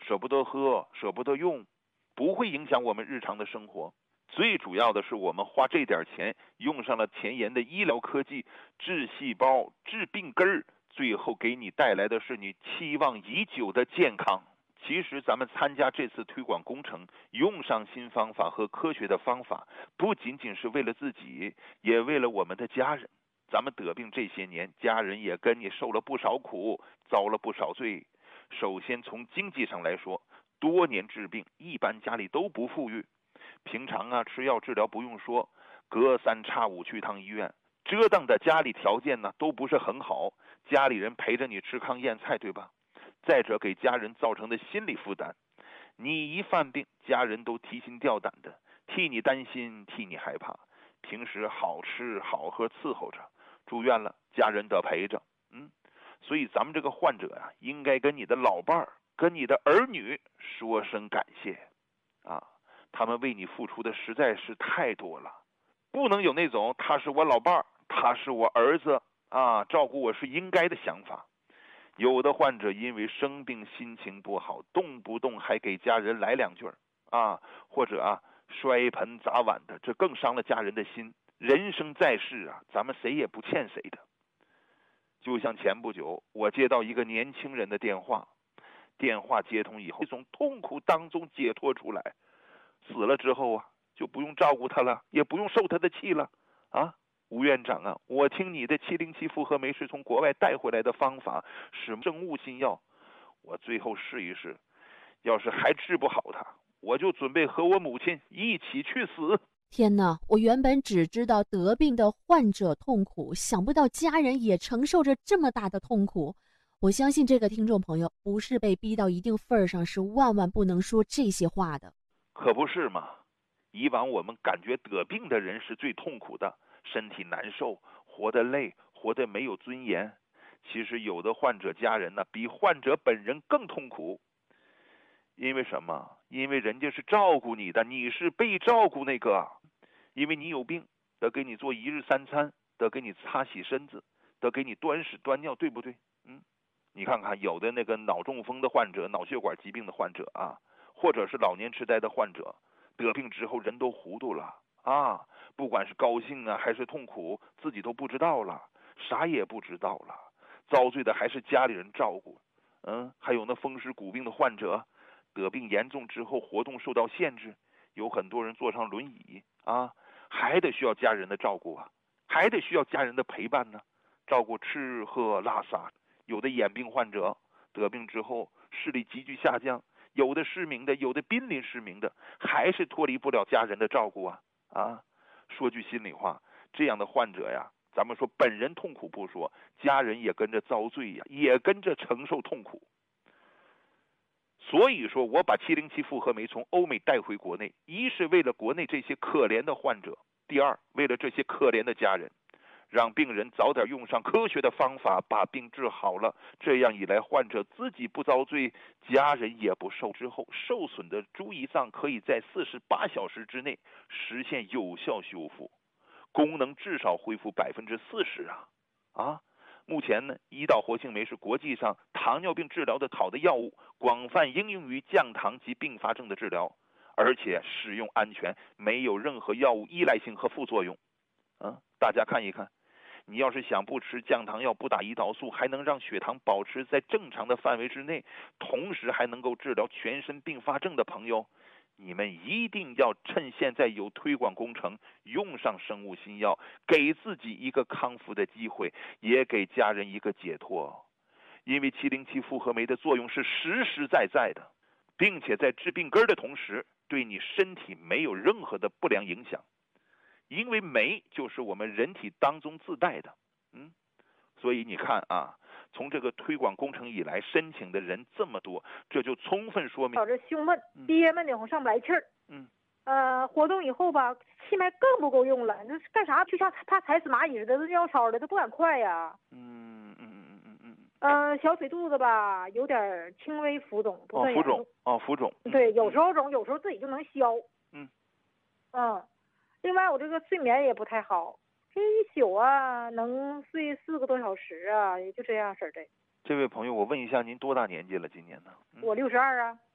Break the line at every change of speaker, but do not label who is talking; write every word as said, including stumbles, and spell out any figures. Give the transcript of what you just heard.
舍不得喝，舍不得用，不会影响我们日常的生活。最主要的是我们花这点钱用上了前沿的医疗科技，治细胞，治病根儿，最后给你带来的是你期望已久的健康。其实咱们参加这次推广工程，用上新方法和科学的方法，不仅仅是为了自己，也为了我们的家人。咱们得病这些年，家人也跟你受了不少苦，遭了不少罪。首先从经济上来说，多年治病，一般家里都不富裕，平常啊吃药治疗不用说，隔三差五去趟医院，折腾的家里条件呢都不是很好，家里人陪着你吃糠咽菜，对吧？再者给家人造成的心理负担，你一犯病，家人都提心吊胆的，替你担心，替你害怕。平时好吃好喝伺候着，住院了家人得陪着，嗯，所以咱们这个患者呀、啊，应该跟你的老伴儿、跟你的儿女说声感谢，啊，他们为你付出的实在是太多了，不能有那种他是我老伴儿，他是我儿子啊，照顾我是应该的想法。有的患者因为生病心情不好，动不动还给家人来两句啊，或者啊摔盆砸碗的，这更伤了家人的心。人生在世啊，咱们谁也不欠谁的。就像前不久我接到一个年轻人的电话，电话接通以后，从痛苦当中解脱出来，死了之后啊，就不用照顾他了，也不用受他的气了啊。吴院长啊，我听你的七零七复合酶是从国外带回来的方法，是生物新药，我最后试一试，要是还治不好他，我就准备和我母亲一起去死。
天哪，我原本只知道得病的患者痛苦，想不到家人也承受着这么大的痛苦。我相信这个听众朋友不是被逼到一定份儿上，是万万不能说这些话的。
可不是嘛，以往我们感觉得病的人是最痛苦的，身体难受，活得累，活得没有尊严。其实有的患者家人呢，比患者本人更痛苦。因为什么？因为人家是照顾你的，你是被照顾那个。因为你有病，得给你做一日三餐，得给你擦洗身子，得给你端屎端尿，对不对？嗯，你看看有的那个脑中风的患者、脑血管疾病的患者啊，或者是老年痴呆的患者，得病之后人都糊涂了啊，不管是高兴啊还是痛苦，自己都不知道了，啥也不知道了，遭罪的还是家里人照顾。嗯，还有那风湿骨病的患者，得病严重之后活动受到限制，有很多人坐上轮椅啊，还得需要家人的照顾啊，还得需要家人的陪伴呢，照顾吃喝拉撒。有的眼病患者得病之后视力急剧下降，有的失明的，有的濒临失明的，还是脱离不了家人的照顾啊啊！说句心里话，这样的患者呀，咱们说本人痛苦不说，家人也跟着遭罪呀，也跟着承受痛苦。所以说我把七零七复合酶从欧美带回国内，一是为了国内这些可怜的患者，第二为了这些可怜的家人，让病人早点用上科学的方法把病治好了，这样一来患者自己不遭罪，家人也不受。之后受损的猪胰脏可以在四十八小时之内实现有效修复，功能至少恢复百分之四十啊啊！目前呢，胰岛活性酶是国际上糖尿病治疗的好的药物，广泛应用于降糖及并发症的治疗，而且使用安全，没有任何药物依赖性和副作用。啊，大家看一看，你要是想不吃降糖药，不打胰岛素，还能让血糖保持在正常的范围之内，同时还能够治疗全身并发症的朋友，你们一定要趁现在有推广工程，用上生物新药，给自己一个康复的机会，也给家人一个解脱。因为七零七复合酶的作用是实实在在的，并且在治病根的同时，对你身体没有任何的不良影响。因为酶就是我们人体当中自带的，嗯，所以你看啊，从这个推广工程以来，申请的人这么多，这就充分说明。
导致胸闷、憋闷的慌，上不来气儿。
嗯，
呃，活动以后吧，气脉更不够用了，那干啥就像怕踩死蚂蚁似的，都尿超的，都不敢快呀。
嗯嗯嗯嗯嗯。
呃，小腿肚子吧，有点轻微浮肿，不算严重。
哦，浮肿，哦，浮肿。
对，有时候肿，有时候自己就能消。
嗯。
嗯。另外，我这个睡眠也不太好，这一宿啊能睡四个多小时啊，也就这样式儿的。
这位朋友，我问一下，您多大年纪了？今年呢？
嗯、我六十二啊。